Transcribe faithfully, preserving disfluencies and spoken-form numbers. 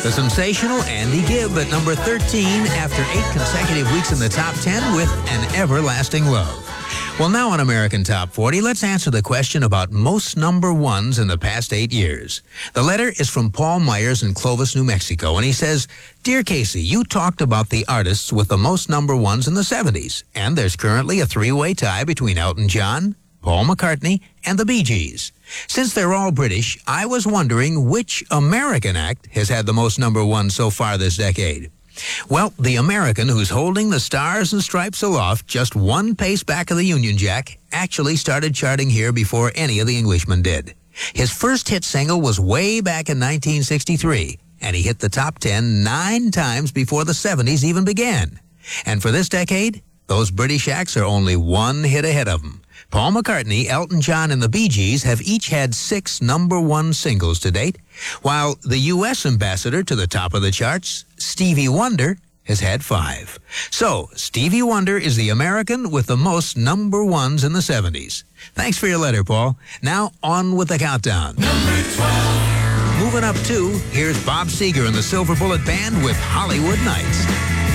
The sensational Andy Gibb at number thirteen after eight consecutive weeks in the top ten with An Everlasting Love. Well, now on American Top forty, let's answer the question about most number ones in the past eight years. The letter is from Paul Myers in Clovis, New Mexico, and he says, Dear Casey, you talked about the artists with the most number ones in the seventies, and there's currently a three-way tie between Elton John, Paul McCartney, and the Bee Gees. Since they're all British, I was wondering which American act has had the most number ones so far this decade. Well, the American who's holding the stars and stripes aloft just one pace back of the Union Jack actually started charting here before any of the Englishmen did. His first hit single was way back in nineteen sixty-three, and he hit the top ten nine times before the seventies even began. And for this decade, those British acts are only one hit ahead of him. Paul McCartney, Elton John, and the Bee Gees have each had six number one singles to date, while the U S ambassador to the top of the charts, Stevie Wonder, has had five. So, Stevie Wonder is the American with the most number ones in the seventies. Thanks for your letter, Paul. Now, on with the countdown. Number twelve. Moving up two, here's Bob Seger and the Silver Bullet Band with Hollywood Nights.